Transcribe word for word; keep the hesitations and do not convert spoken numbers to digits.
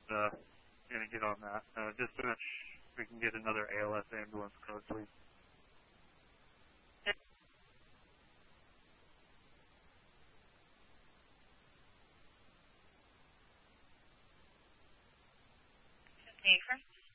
uh, going to get on that. Uh, just so much we can get another A L S ambulance code, please. This is Neighbor.